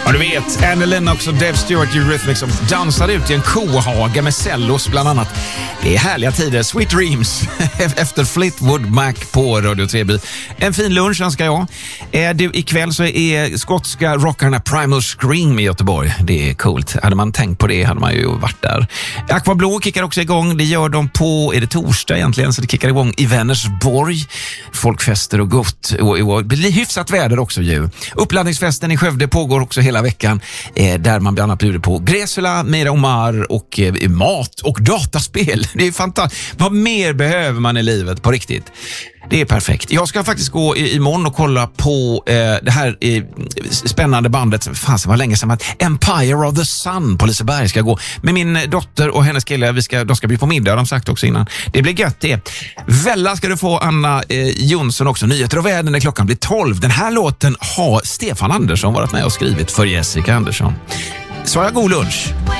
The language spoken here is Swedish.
Ja, du vet, Annie Lennox och Dave Stewart Eurythmics som dansade ut i en kohage med cellos bland annat. Det är härliga tider. Sweet Dreams efter Fleetwood Mac på Radio 3. En fin lunch önskar jag. Ikväll så är skotska rockarna Primal Scream i Göteborg. Det är coolt. Hade man tänkt på det hade man ju varit där. Aqua Blå kickar också igång. Det gör de på, är det torsdag egentligen, så det kickar igång i Vänersborg. Folkfester och gott. Och det blir hyfsat väder också ju. Uppladdningsfesten i Skövde pågår också hela veckan. Där man bland annat bjuder på Gräsula, Mera Omar och mat och dataspel. Det är fantastiskt. Vad mer behöver man i livet på riktigt? Det är perfekt. Jag ska faktiskt gå imorgon och kolla på det här spännande bandet. Fan, det var länge sedan. Empire of the Sun på Liseberg ska gå. Med min dotter och hennes kille. De ska bli på middag, de sagt också innan. Det blir gött det. Välla ska du få Anna Jonsson också. Nyheter och väder när klockan blir 12. Den här låten har Stefan Andersson varit med och skrivit för Jessica Andersson. Så jag god lunch.